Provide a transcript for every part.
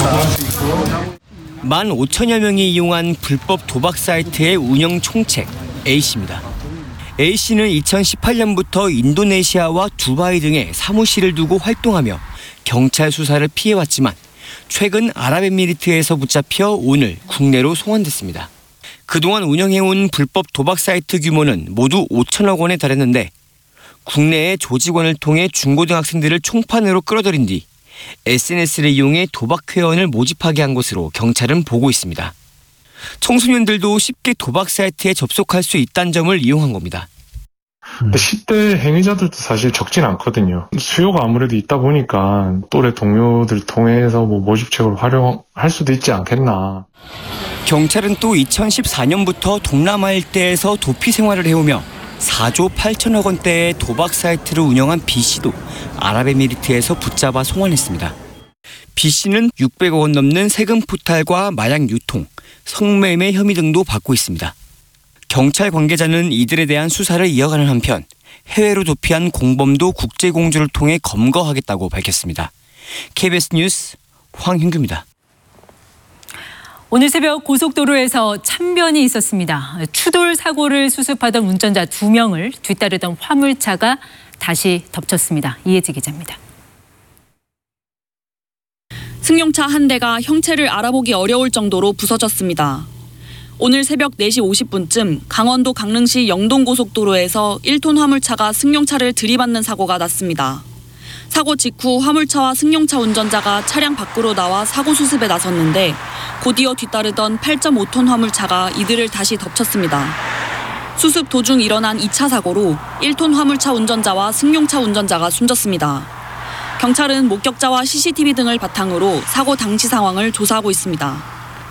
15,000여 명이 이용한 불법 도박 사이트의 운영 총책 A씨입니다. A씨는 2018년부터 인도네시아와 두바이 등에 사무실을 두고 활동하며 경찰 수사를 피해왔지만 최근 아랍에미리트에서 붙잡혀 오늘 국내로 송환됐습니다. 그동안 운영해온 불법 도박 사이트 규모는 모두 5천억 원에 달했는데 국내의 조직원을 통해 중고등학생들을 총판으로 끌어들인 뒤 SNS를 이용해 도박 회원을 모집하게 한 것으로 경찰은 보고 있습니다. 청소년들도 쉽게 도박 사이트에 접속할 수 있다는 점을 이용한 겁니다. 10대 행위자들도 사실 적진 않거든요. 수요가 아무래도 있다 보니까 또래 동료들 통해서 모집책으로 활용할 수도 있지 않겠나. 경찰은 또 2014년부터 동남아 일대에서 도피 생활을 해오며 4조 8천억 원대의 도박 사이트를 운영한 B씨도 아랍에미리트에서 붙잡아 송환했습니다. B씨는 600억 원 넘는 세금 포탈과 마약 유통, 성매매 혐의 등도 받고 있습니다. 경찰 관계자는 이들에 대한 수사를 이어가는 한편 해외로 도피한 공범도 국제공조를 통해 검거하겠다고 밝혔습니다. KBS 뉴스 황hin규입니다. 오늘 새벽 고속도로에서 참변이 있었습니다. 추돌 사고를 수습하던 운전자 2명을 뒤따르던 화물차가 다시 덮쳤습니다. 이혜지 기자입니다. 승용차 한 대가 형체를 알아보기 어려울 정도로 부서졌습니다. 오늘 새벽 4시 50분쯤 강원도 강릉시 영동고속도로에서 1톤 화물차가 승용차를 들이받는 사고가 났습니다. 사고 직후 화물차와 승용차 운전자가 차량 밖으로 나와 사고 수습에 나섰는데 곧이어 뒤따르던 8.5톤 화물차가 이들을 다시 덮쳤습니다. 수습 도중 일어난 2차 사고로 1톤 화물차 운전자와 승용차 운전자가 숨졌습니다. 경찰은 목격자와 CCTV 등을 바탕으로 사고 당시 상황을 조사하고 있습니다.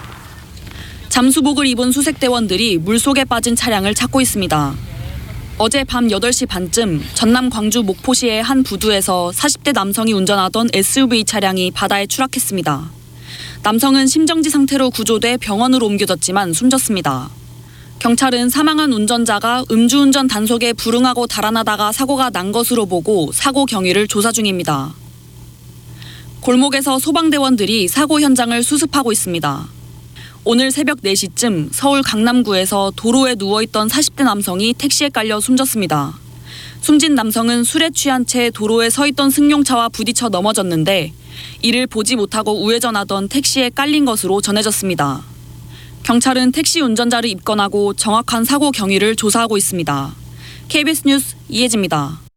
잠수복을 입은 수색대원들이 물속에 빠진 차량을 찾고 있습니다. 어제 밤 8시 반쯤 전남 광주 목포시의 한 부두에서 40대 남성이 운전하던 SUV 차량이 바다에 추락했습니다. 남성은 심정지 상태로 구조돼 병원으로 옮겨졌지만 숨졌습니다. 경찰은 사망한 운전자가 음주운전 단속에 불응하고 달아나다가 사고가 난 것으로 보고 사고 경위를 조사 중입니다. 골목에서 소방대원들이 사고 현장을 수습하고 있습니다. 오늘 새벽 4시쯤 서울 강남구에서 도로에 누워있던 40대 남성이 택시에 깔려 숨졌습니다. 숨진 남성은 술에 취한 채 도로에 서 있던 승용차와 부딪혀 넘어졌는데 이를 보지 못하고 우회전하던 택시에 깔린 것으로 전해졌습니다. 경찰은 택시 운전자를 입건하고 정확한 사고 경위를 조사하고 있습니다. KBS 뉴스 이혜지입니다.